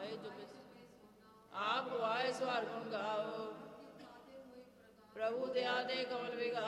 ਗਵਾਏ ਜੁਗਿਸ ਆਪ ਗਵਾਏ ਸਵਾਰ ਗੁਣ ਗਾਓ। ਪ੍ਰਭु दया दे कमल विघार